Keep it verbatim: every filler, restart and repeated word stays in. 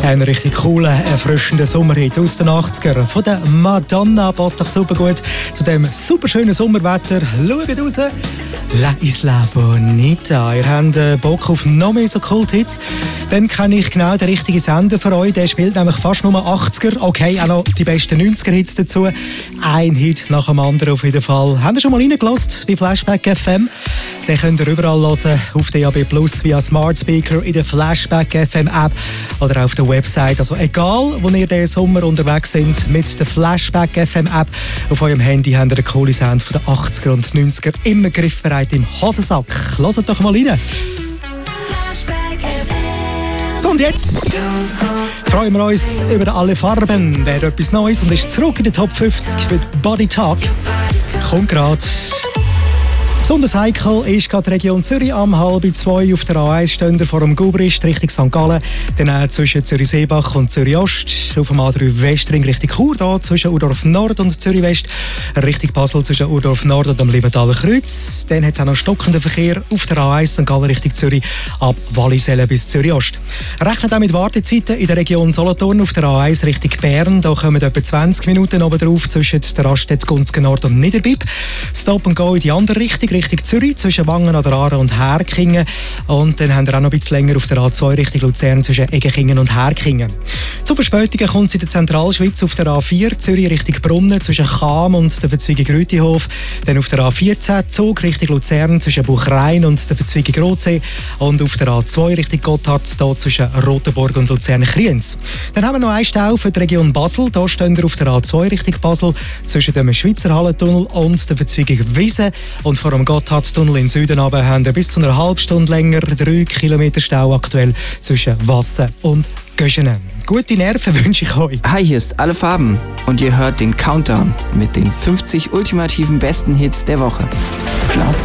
Ein richtig cooler, erfrischender Sommerhit aus den achtzigern. Von der Madonna passt doch super gut zu dem super schönen Sommerwetter. Schaut raus. La Isla Bonita. Ihr habt äh, Bock auf noch mehr so Kult-Hits? Dann kenne ich genau den richtigen Sender für euch. Der spielt nämlich fast nur achtziger. Okay, auch noch die besten neunziger-Hits dazu. Ein Hit nach dem anderen auf jeden Fall. Habt ihr schon mal reingelassen bei Flashback F M? Den könnt ihr überall hören, auf D A B Plus, via Smart Speaker, in der Flashback F M App oder auf der Website. Also egal, wo ihr diesen Sommer unterwegs seid, mit der Flashback F M App auf eurem Handy habt ihr einen coolen Sound von den achtziger und neunziger immer griffbereit im Hosensack. Hört doch mal rein. So, und jetzt freuen wir uns über alle Farben. Wäre etwas Neues und ist zurück in den Top fünfzig mit Body Talk. Kommt gerade. Besonders heikel ist gerade die Region Zürich am halb zwei auf der A eins Ständer vor dem Gubrist Richtung Sankt Gallen. Dann auch zwischen Zürich-Seebach und Zürich-Ost. Auf dem A drei Westring Richtung Chur, da zwischen Urdorf Nord und Zürich-West. Richtung Basel zwischen Urdorf Nord und dem Liebentaler Kreuz. Dann hat es auch noch stockenden Verkehr auf der A eins Sankt Gallen Richtung Zürich ab Wallisellen bis Zürich-Ost. Rechnet auch mit Wartezeiten in der Region Solothurn auf der A eins Richtung Bern. Da kommen etwa zwanzig Minuten oben drauf zwischen der Raststätte Gunzgen Nord und Niederbipp. Stop and Go in die andere Richtung. Richtung Zürich, zwischen Wangen an der Aare und Herkingen. Und dann haben wir auch noch ein bisschen länger auf der A zwei Richtung Luzern zwischen Eggekingen und Herkingen. Zu Verspätungen kommt es in der Zentralschweiz auf der A vier, Zürich Richtung Brunnen zwischen Cham und der Verzweigung Rütihof. Dann auf der A vierzehn, Zug Richtung Luzern zwischen Buchrein und der Verzweigung Rotsee. Und auf der A zwei Richtung Gotthard hier zwischen Rotenburg und Luzern-Kriens. Dann haben wir noch einen Stau für die Region Basel. Da stehen wir auf der A zwei Richtung Basel zwischen dem Schweizer Hallentunnel und der Verzweigung Wiese. Und vor dem Gotthardtunnel in Süden aber haben wir bis zu einer halben Stunde länger drei Kilometer Stau aktuell zwischen Wassen und Göschenen. Gute Nerven wünsche ich euch. Hi, hier ist Alle Farben und ihr hört den Countdown mit den fünfzig ultimativen besten Hits der Woche. Platz